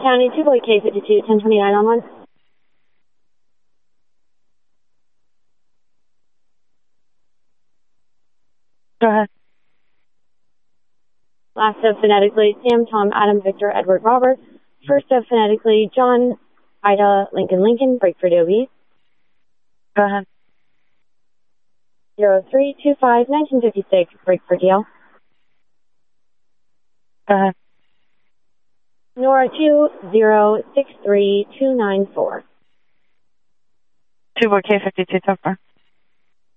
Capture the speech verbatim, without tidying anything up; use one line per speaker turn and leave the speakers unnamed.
County two boy K fifty-two, ten twenty-nine on one.
Go ahead.
Last of phonetically, Sam, Tom, Adam, Victor, Edward, Robert. First of phonetically, John, Ida, Lincoln, Lincoln, break for Dobie.
Go ahead.
Zero three two five nineteen fifty six, break for D L.
Go ahead.
Nora two zero six three two nine four.
Two boy K fifty-two, so far.